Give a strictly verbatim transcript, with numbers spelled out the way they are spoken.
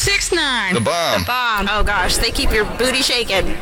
six nine. The bomb. The bomb. Oh gosh, they keep your booty shaking.